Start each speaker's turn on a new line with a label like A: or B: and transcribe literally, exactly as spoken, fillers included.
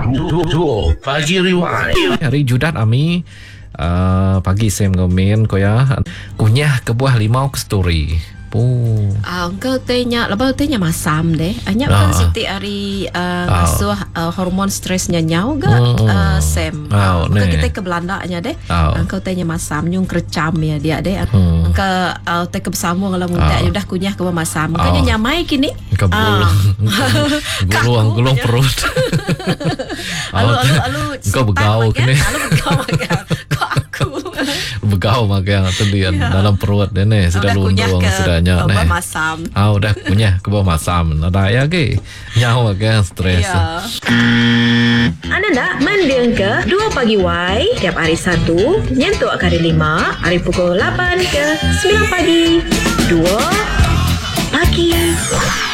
A: Duo Pagi Rewind.
B: Hari Judat Ami uh, pagi Sam Gomin ko ya kunyah ke buah limau ke story. Oh.
C: Ah, engkau tanya, lepas tanya masam deh. Hanya kan siti hari asuh hormon stresnya nyau ga uh, Sam.
B: Oh,
C: Engkau kita ke Belanda nya deh. Engkau tanya masam nyung kercam ya dia deh. Engkau uh, te ke bersama kalau muda udah kunyah ke masam. Engkau nyamai kini.
B: Engkau gulung gulung perut.
C: Alu alu alu.
B: Engkau begau kini.
C: Alu begau makan. Kok aku
B: begau makan tendian dalam perut dene sudah lundung sudah nyak nih.
C: Masam.
B: Ah udah kunyah ke bawah masam. Ada ya ke? Nyau makan stres.
C: Ya.
D: Anda nak mendengar ke Dua Pagi Y tiap hari Sabtu nyentuh hari lima hari pukul lapan ke sembilan pagi. Dua Pagi